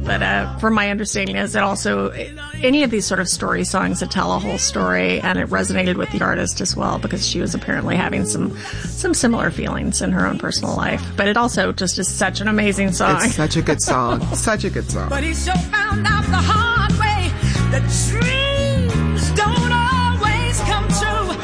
But from my understanding is it also, any of these sort of story songs that tell a whole story, and it resonated with the artist as well because she was apparently having some similar feelings in her own personal life. But it also just is such an amazing song. It's such a good song. Such a good song. But he sure found out the hard way that dreams don't always come true.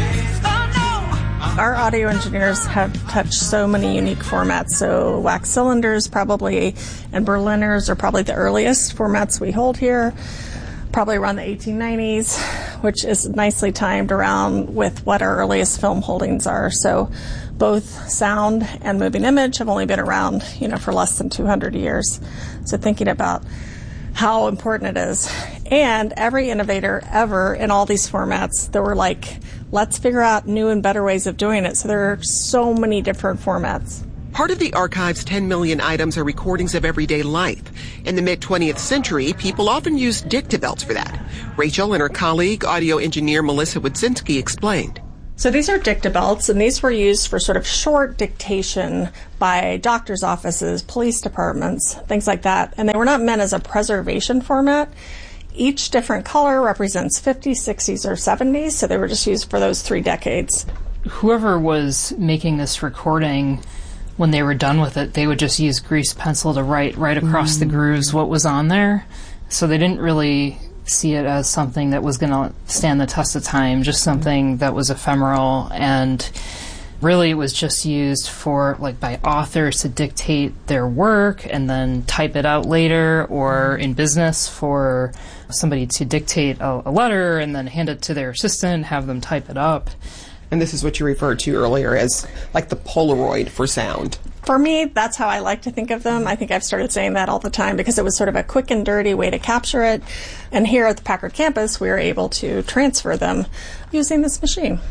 Oh no! Our audio engineers have touched so many unique formats. So wax cylinders probably, and Berliners are probably the earliest formats we hold here, probably around the 1890s, which is nicely timed around with what our earliest film holdings are. So both sound and moving image have only been around, for less than 200 years. So thinking about how important it is. And every innovator ever in all these formats, they were like, let's figure out new and better ways of doing it. So there are so many different formats. Part of the archive's 10 million items are recordings of everyday life. In the mid-20th century, people often used dictabelts for that. Rachel and her colleague, audio engineer Melissa Wodzinski, explained. So these are dictabelts, and these were used for sort of short dictation by doctors' offices, police departments, things like that. And they were not meant as a preservation format. Each different color represents 50s, 60s, or 70s, so they were just used for those 3 decades. Whoever was making this recording, when they were done with it, they would just use grease pencil to write right across the grooves what was on there. So they didn't really see it as something that was going to stand the test of time, just something that was ephemeral, and really it was just used for, by authors to dictate their work and then type it out later, or in business for somebody to dictate a letter and then hand it to their assistant, have them type it up. And this is what you referred to earlier as like the Polaroid for sound. For me, that's how I like to think of them. I think I've started saying that all the time because it was sort of a quick and dirty way to capture it. And here at the Packard campus, we were able to transfer them using this machine.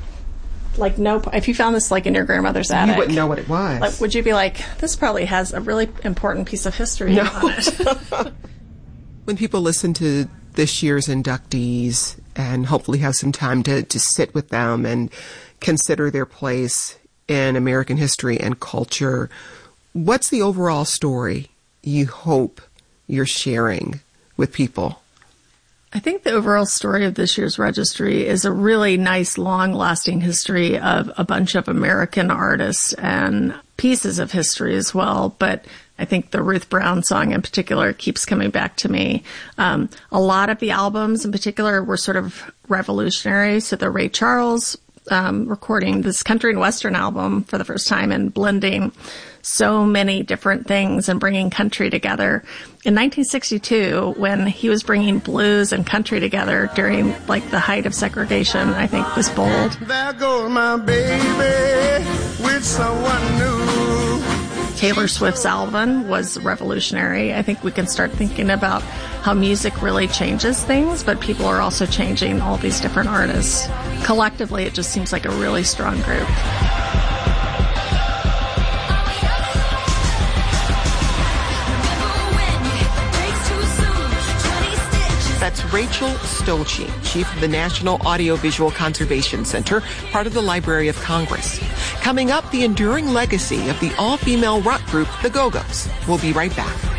If you found this in your grandmother's attic, you wouldn't know what it was. Would you be like, this probably has a really important piece of history on it? When people listen to this year's inductees and hopefully have some time to sit with them and consider their place in American history and culture, what's the overall story you hope you're sharing with people? I think the overall story of this year's registry is a really nice, long-lasting history of a bunch of American artists and pieces of history as well. But I think the Ruth Brown song in particular keeps coming back to me. A lot of the albums in particular were sort of revolutionary. So the Ray Charles recording this country and western album for the first time and blending so many different things and bringing country together. In 1962, when he was bringing blues and country together during the height of segregation, I think was bold. There goes my baby with someone new. Taylor Swift's album was revolutionary. I think we can start thinking about how music really changes things, but people are also changing all these different artists. Collectively, it just seems like a really strong group. That's Rachel Stolchi, chief of the National Audiovisual Conservation Center, part of the Library of Congress. Coming up, the enduring legacy of the all-female rock group, the Go-Go's. We'll be right back.